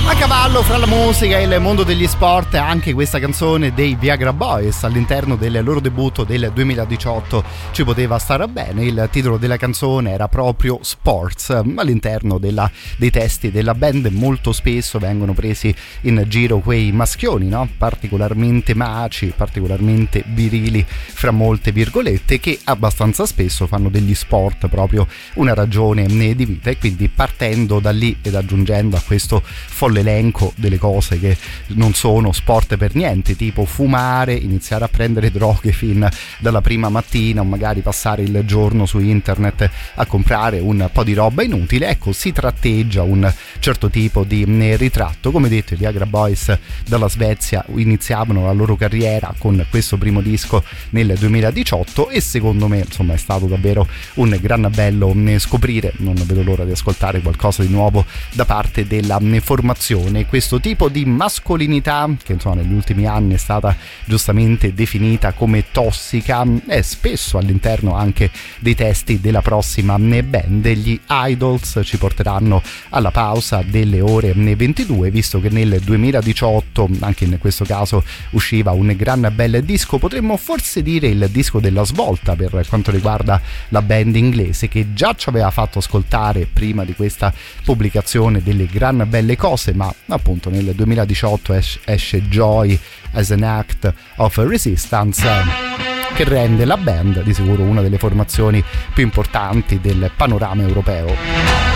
A cavallo fra la musica e il mondo degli sport, anche questa canzone dei Viagra Boys all'interno del loro debutto del 2018 ci poteva stare bene. Il titolo della canzone era proprio Sports. All'interno dei testi della band molto spesso vengono presi in giro quei maschioni, no? Particolarmente maci, particolarmente virili, fra molte virgolette, che abbastanza spesso fanno degli sport proprio una ragione di vita. E quindi, partendo da lì ed aggiungendo a questo folle elenco delle cose che non sono sport per niente, tipo fumare, iniziare a prendere droghe fin dalla prima mattina, o magari passare il giorno su internet a comprare un po' di roba inutile, ecco, si tratteggia un certo tipo di ritratto. Come detto, i Viagra Boys dalla Svezia iniziavano la loro carriera con questo primo disco nel 2018 e secondo me, insomma, è stato davvero un gran bello scoprire. Non vedo l'ora di ascoltare qualcosa di nuovo da parte della formazione. Questo tipo di mascolinità, che insomma negli ultimi anni è stata giustamente definita come tossica, è spesso all'interno anche dei testi della prossima band. Gli Idols ci porteranno alla pausa delle ore 22, visto che nel 2018 anche in questo caso usciva un gran bel disco, potremmo forse dire il disco della svolta per quanto riguarda la band inglese, che già ci aveva fatto ascoltare prima di questa pubblicazione delle gran belle cose, ma appunto nel 2018 esce Joy as an Act of Resistance, che rende la band di sicuro una delle formazioni più importanti del panorama europeo.